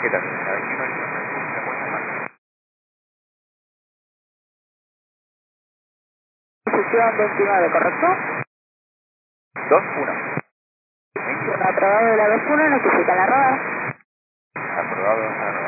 ¿Qué tal? La 21 ¿se puede más? Posición 29, ¿correcto? 2-1. Aprobado de la 21, notifica la rueda. Aprobado.